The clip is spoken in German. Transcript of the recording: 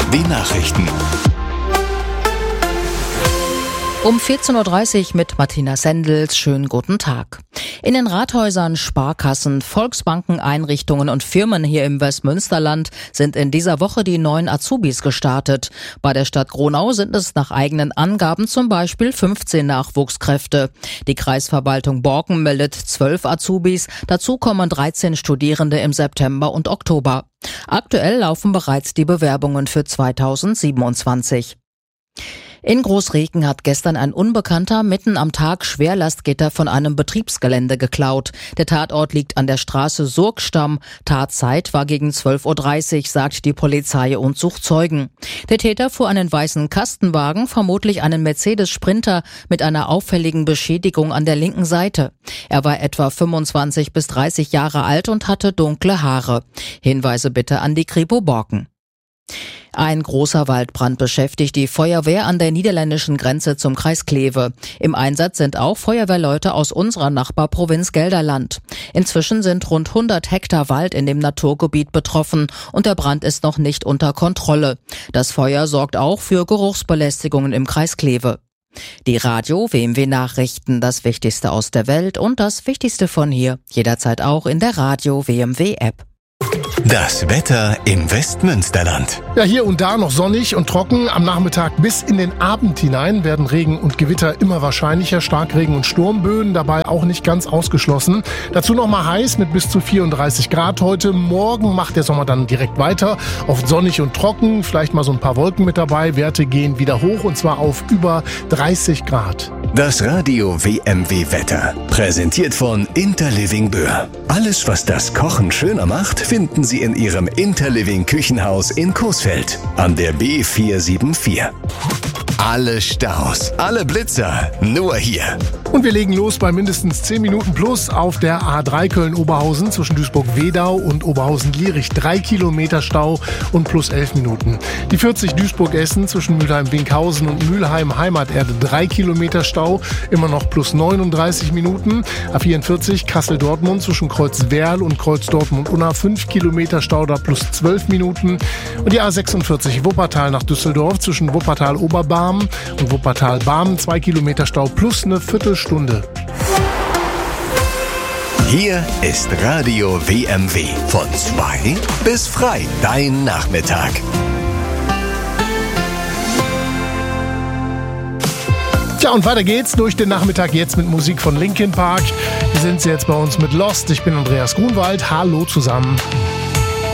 BMW Nachrichten. Um 14.30 Uhr mit Martina Sendels. Schönen guten Tag. In den Rathäusern, Sparkassen, Volksbanken, Einrichtungen und Firmen hier im Westmünsterland sind in dieser Woche die neuen Azubis gestartet. Bei der Stadt Gronau sind es nach eigenen Angaben zum Beispiel 15 Nachwuchskräfte. Die Kreisverwaltung Borken meldet 12 Azubis. Dazu kommen 13 Studierende im September und Oktober. Aktuell laufen bereits die Bewerbungen für 2027. In Großreken hat gestern ein Unbekannter mitten am Tag Schwerlastgitter von einem Betriebsgelände geklaut. Der Tatort liegt an der Straße Surgstamm. Tatzeit war gegen 12.30 Uhr, sagt die Polizei und sucht Zeugen. Der Täter fuhr einen weißen Kastenwagen, vermutlich einen Mercedes Sprinter, mit einer auffälligen Beschädigung an der linken Seite. Er war etwa 25 bis 30 Jahre alt und hatte dunkle Haare. Hinweise bitte an die Kripo Borken. Ein großer Waldbrand beschäftigt die Feuerwehr an der niederländischen Grenze zum Kreis Kleve. Im Einsatz sind auch Feuerwehrleute aus unserer Nachbarprovinz Gelderland. Inzwischen sind rund 100 Hektar Wald in dem Naturgebiet betroffen und der Brand ist noch nicht unter Kontrolle. Das Feuer sorgt auch für Geruchsbelästigungen im Kreis Kleve. Die Radio WMW Nachrichten, das Wichtigste aus der Welt und das Wichtigste von hier, jederzeit auch in der Radio WMW App. Das Wetter im Westmünsterland. Ja, hier und da noch sonnig und trocken. Am Nachmittag bis in den Abend hinein werden Regen und Gewitter immer wahrscheinlicher. Starkregen und Sturmböen dabei auch nicht ganz ausgeschlossen. Dazu noch mal heiß mit bis zu 34 Grad heute. Morgen macht der Sommer dann direkt weiter. Oft sonnig und trocken, vielleicht mal so ein paar Wolken mit dabei. Werte gehen wieder hoch und zwar auf über 30 Grad. Das Radio WMW Wetter. Präsentiert von Interliving Böhr. Alles, was das Kochen schöner macht, finden Sie in Ihrem Interliving Küchenhaus in Coesfeld an der B474. Alle Staus, alle Blitzer, nur hier. Und wir legen los bei mindestens 10 Minuten plus auf der A3 Köln-Oberhausen zwischen Duisburg-Wedau und Oberhausen-Gierich. 3 Kilometer Stau und plus 11 Minuten. Die 40 Duisburg-Essen zwischen Mülheim-Winkhausen und Mülheim-Heimaterde. 3 Kilometer Stau, immer noch plus 39 Minuten. A44 Kassel-Dortmund zwischen Kreuzwerl und Kreuz-Dortmund-Unna. 5 Kilometer Stau, da plus 12 Minuten. Und die A46 Wuppertal nach Düsseldorf zwischen Wuppertal-Oberbarm und Wuppertal-Barmen. 2 Kilometer Stau plus eine Viertelstunde. Hier ist Radio WMW. Von 2 bis frei. Dein Nachmittag. Tja, und weiter geht's durch den Nachmittag jetzt mit Musik von Linkin Park. Hier sind sie jetzt bei uns mit Lost. Ich bin Andreas Grunwald. Hallo zusammen.